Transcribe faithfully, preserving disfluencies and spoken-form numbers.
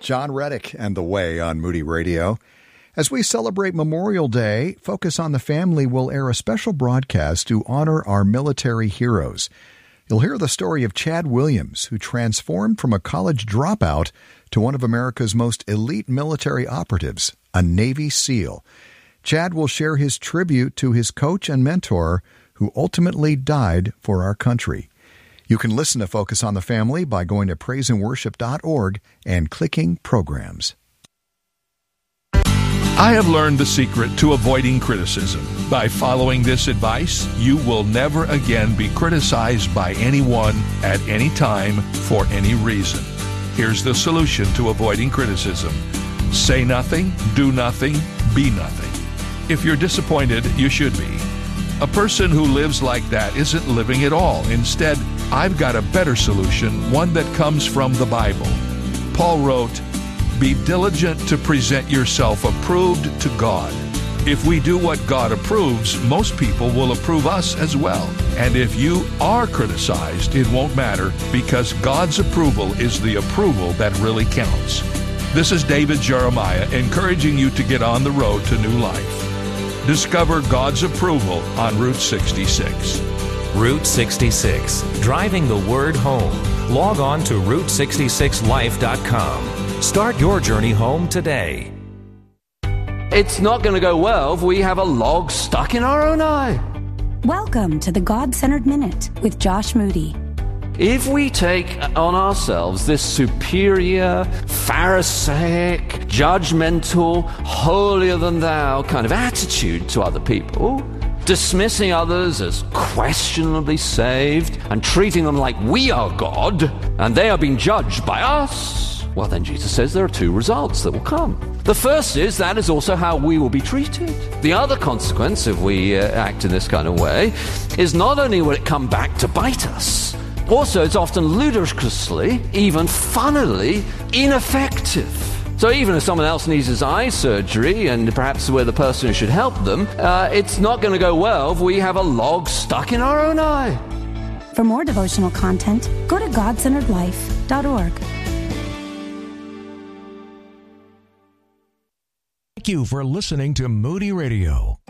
John Reddick and The Way on Moody Radio. As we celebrate Memorial Day, Focus on the Family will air a special broadcast to honor our military heroes. You'll hear the story of Chad Williams, who transformed from a college dropout to one of America's most elite military operatives, a Navy SEAL. Chad will share his tribute to his coach and mentor, who ultimately died for our country. You can listen to Focus on the Family by going to praise and worship dot org and clicking Programs. I have learned the secret to avoiding criticism. By following this advice, you will never again be criticized by anyone at any time for any reason. Here's the solution to avoiding criticism. Say nothing, do nothing, be nothing. If you're disappointed, you should be. A person who lives like that isn't living at all. Instead, I've got a better solution, one that comes from the Bible. Paul wrote, "Be diligent to present yourself approved to God." If we do what God approves, most people will approve us as well. And if you are criticized, it won't matter, because God's approval is the approval that really counts. This is David Jeremiah encouraging you to get on the road to new life. Discover God's approval on Route sixty-six. Route sixty-six, driving the word home. Log on to route sixty-six life dot com. Start your journey home today. It's not going to go well if we have a log stuck in our own eye. Welcome to the God-Centered Minute with Josh Moody. If we take on ourselves this superior, Pharisaic, judgmental, holier-than-thou kind of attitude to other people, dismissing others as questionably saved and treating them like we are God and they are being judged by us, well, then Jesus says there are two results that will come. The first is that is also how we will be treated. The other consequence, if we uh, act in this kind of way, is not only will it come back to bite us, also it's often ludicrously, even funnily, ineffective. So even if someone else needs his eye surgery, and perhaps we're the person who should help them, uh, it's not going to go well if we have a log stuck in our own eye. For more devotional content, go to god centered life dot org. Thank you for listening to Moody Radio.